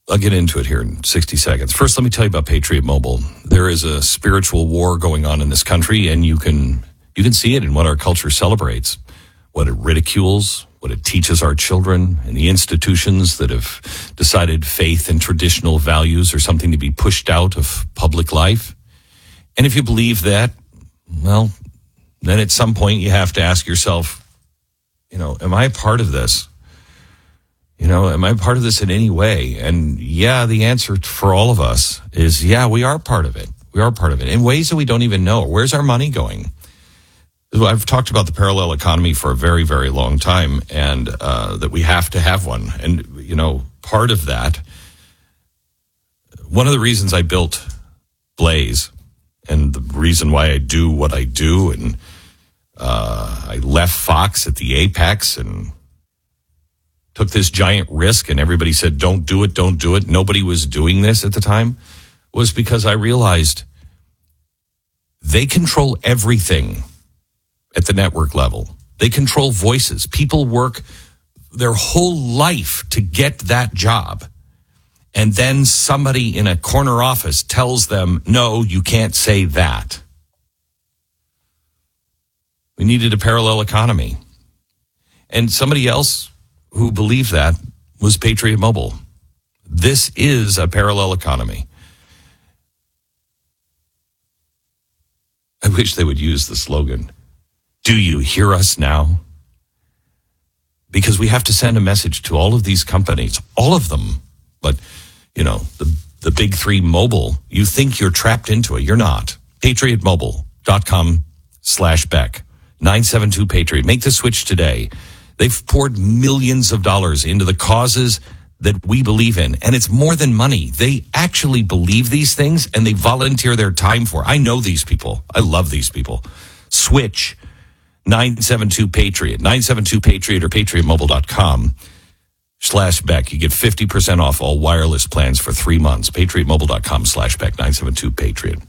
I'll get into it here in 60 seconds. First, let me tell you about Patriot Mobile. There is a spiritual war going on in this country, and you can see it in what our culture celebrates, what it ridicules, what it teaches our children, and the institutions that have decided faith and traditional values are something to be pushed out of public life. And if you believe that, well, then at some point you have to ask yourself, am I a part of this? Am I part of this in any way? And yeah, the answer for all of us is, yeah, we are part of it. We are part of it in ways that we don't even know. Where's our money going? I've talked about the parallel economy for a very, very long time, and that we have to have one. And, part of that, one of the reasons I built Blaze and the reason why I do what I do, and I left Fox at the apex and took this giant risk, and everybody said, don't do it, don't do it. Nobody was doing this at the time, was because I realized they control everything at the network level. They control voices. People work their whole life to get that job. And then somebody in a corner office tells them, no, you can't say that. We needed a parallel economy. And somebody else who believed that was Patriot Mobile. This is a parallel economy. I wish they would use the slogan, "Do you hear us now?" Because we have to send a message to all of these companies, all of them. But, the big three mobile, you think you're trapped into it. You're not. PatriotMobile.com/Beck. 972-PATRIOT. Make the switch today. They've poured millions of dollars into the causes that we believe in. And it's more than money. They actually believe these things and they volunteer their time for. I know these people. I love these people. Switch 972-PATRIOT. 972-PATRIOT or PatriotMobile.com/Beck. You get 50% off all wireless plans for 3 months. PatriotMobile.com/Beck. 972-PATRIOT.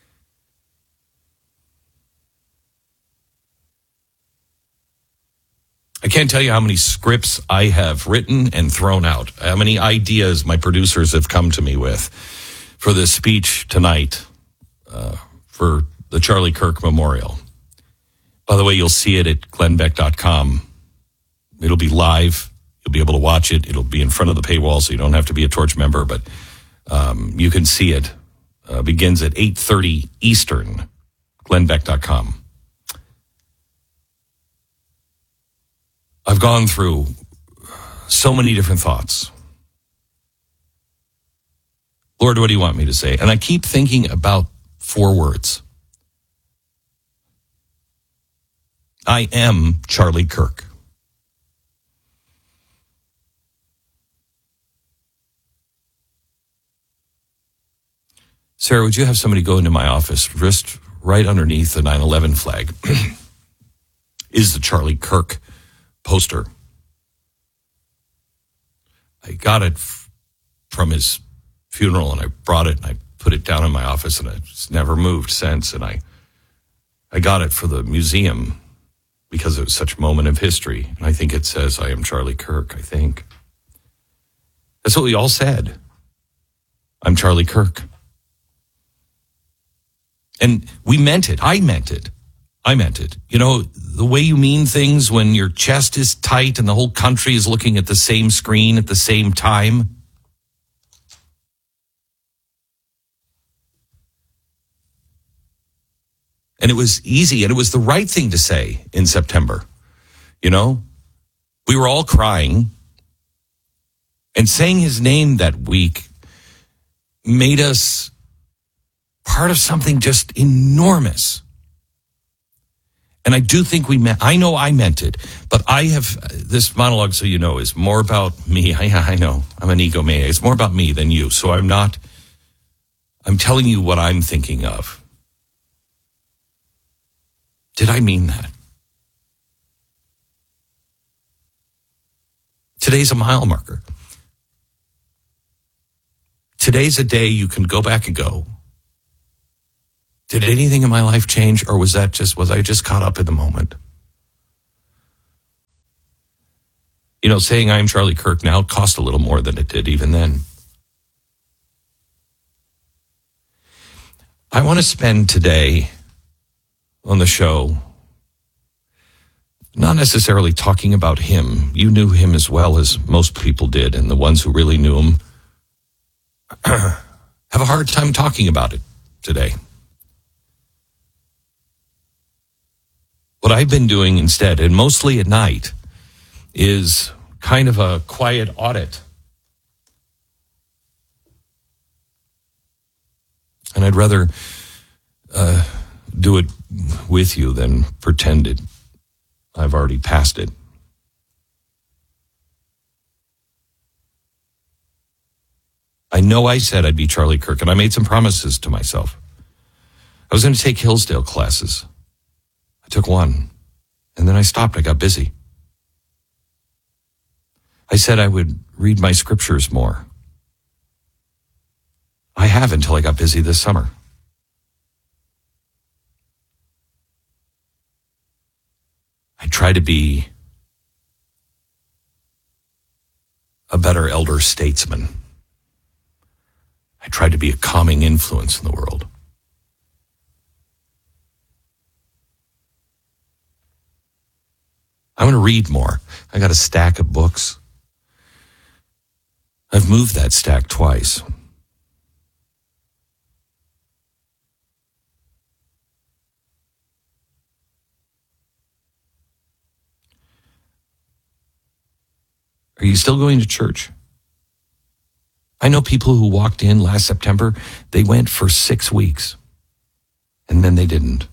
I can't tell you how many scripts I have written and thrown out, how many ideas my producers have come to me with for this speech tonight for the Charlie Kirk Memorial. By the way, you'll see it at glennbeck.com. It'll be live. You'll be able to watch it. It'll be in front of the paywall, so you don't have to be a Torch member, but you can see it. Begins at 8:30 Eastern, glennbeck.com. I've gone through so many different thoughts. Lord, what do you want me to say? And I keep thinking about 4 words. I am Charlie Kirk. Sarah, would you have somebody go into my office, just right underneath the 9/11 flag, is the Charlie Kirk poster. I got it from his funeral, and I brought it and I put it down in my office, and it's never moved since. And I got it for the museum because it was such a moment of history. And I think it says, I am Charlie Kirk, I think. That's what we all said. I'm Charlie Kirk. And we meant it. I meant it. The way you mean things when your chest is tight and the whole country is looking at the same screen at the same time. And it was easy, and it was the right thing to say in September. We were all crying, and saying his name that week made us part of something just enormous. And I do think I know I meant it, but I have, this monologue, so you know, is more about me. I know, I'm an egomaniac. It's more about me than you. So I'm telling you what I'm thinking of. Did I mean that? Today's a mile marker. Today's a day you can go back and go, did anything in my life change, or was I just caught up in the moment? Saying I'm Charlie Kirk now cost a little more than it did even then. I want to spend today on the show not necessarily talking about him. You knew him as well as most people did, and the ones who really knew him have a hard time talking about it today. What I've been doing instead, and mostly at night, is kind of a quiet audit. And I'd rather do it with you than pretend it. I've already passed it. I know I said I'd be Charlie Kirk, and I made some promises to myself. I was going to take Hillsdale classes. I took one, and then I stopped. I got busy. I said I would read my scriptures more. I have until I got busy this summer. I try to be a better elder statesman. I try to be a calming influence in the world. I want to read more. I got a stack of books. I've moved that stack twice. Are you still going to church? I know people who walked in last September, they went for 6 weeks, and then they didn't.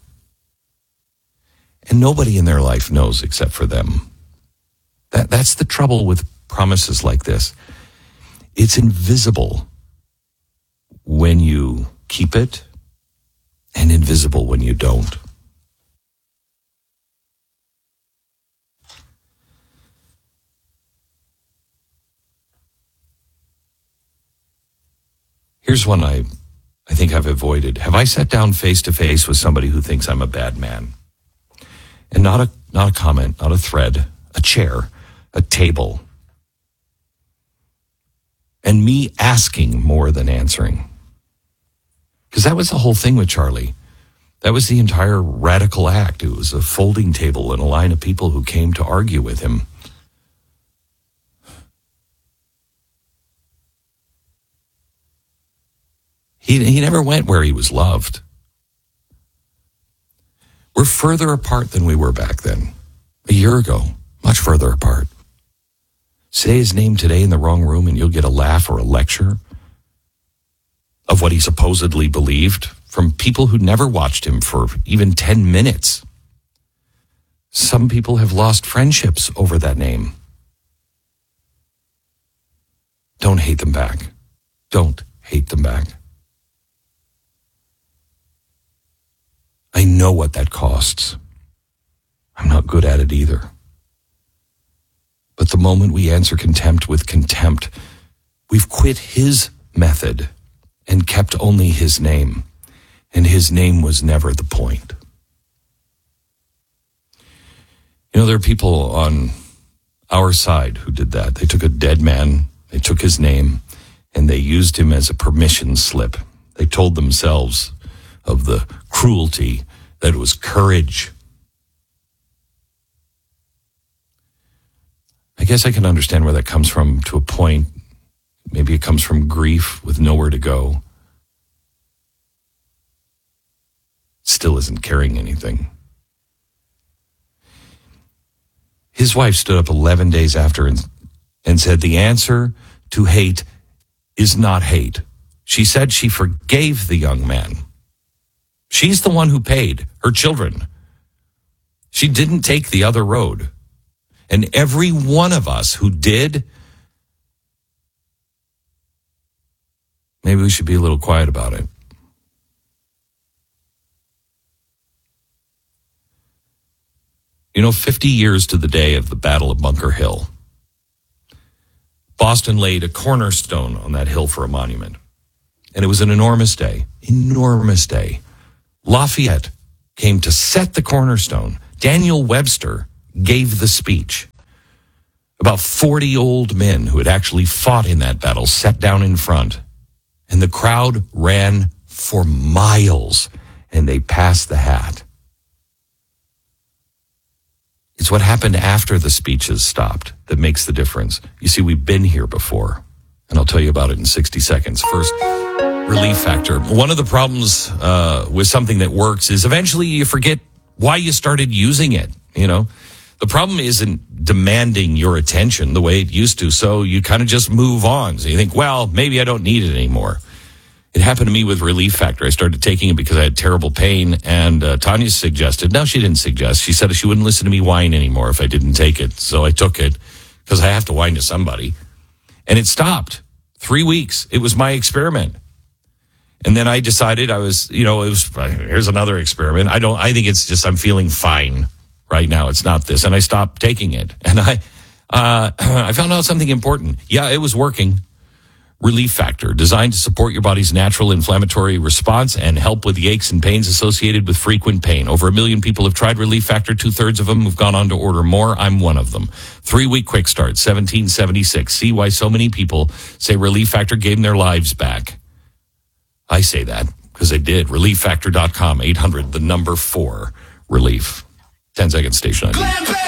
And nobody in their life knows except for them. That's the trouble with promises like this. It's invisible when you keep it, and invisible when you don't. Here's one I think I've avoided. Have I sat down face to face with somebody who thinks I'm a bad man? And not a comment, not a thread, a chair, a table. And me asking more than answering. Because that was the whole thing with Charlie. That was the entire radical act. It was a folding table and a line of people who came to argue with him. He never went where he was loved. We're further apart than we were back then. A year ago, much further apart. Say his name today in the wrong room and you'll get a laugh or a lecture of what he supposedly believed from people who never watched him for even 10 minutes. Some people have lost friendships over that name. Don't hate them back. Don't hate them back. I know what that costs. I'm not good at it either. But the moment we answer contempt with contempt, we've quit his method and kept only his name. And his name was never the point. You know, there are people on our side who did that. They took a dead man, they took his name, and they used him as a permission slip. They told themselves of the cruelty, that it was courage. I guess I can understand where that comes from to a point. Maybe it comes from grief with nowhere to go. Still isn't carrying anything. His wife stood up 11 days after and said the answer to hate is not hate. She said she forgave the young man. She's the one who paid her children. She didn't take the other road. And every one of us who did, maybe we should be a little quiet about it. You know, 50 years to the day of the Battle of Bunker Hill, Boston laid a cornerstone on that hill for a monument. And it was an enormous day, enormous day. Lafayette came to set the cornerstone. Daniel Webster gave the speech. About 40 old men who had actually fought in that battle sat down in front, and the crowd ran for miles, and they pass the hat. It's what happened after the speeches stopped that makes the difference. You see, we've been here before, and I'll tell you about it in 60 seconds. First, relief factor. One of the problems with something that works is eventually you forget why you started using it. You know, the problem isn't demanding your attention the way it used to, so you kind of just move on. So you think, well, maybe I don't need it anymore. It happened to me with Relief Factor. I started taking it because I had terrible pain, and Tanya suggested, no, she didn't suggest. She said she wouldn't listen to me whine anymore if I didn't take it. So I took it because I have to whine to somebody. And it stopped. 3 weeks. It was my experiment. And then I decided here's another experiment. I think it's just I'm feeling fine right now. It's not this. And I stopped taking it. And I found out something important. Yeah, it was working. Relief Factor, designed to support your body's natural inflammatory response and help with the aches and pains associated with frequent pain. Over 1 million people have tried Relief Factor. 2/3 of them have gone on to order more. I'm one of them. 3-week quick start, $17.76. See why so many people say Relief Factor gave them their lives back. I say that because they did. ReliefFactor.com, 800, the number 4, relief. 10 seconds, station ID.